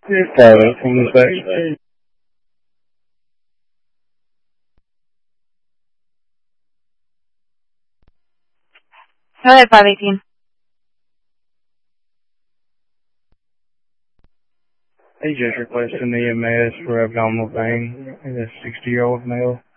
Private from the section. Go ahead, 518. He just requested an EMS for abdominal pain in a 60-year-old male.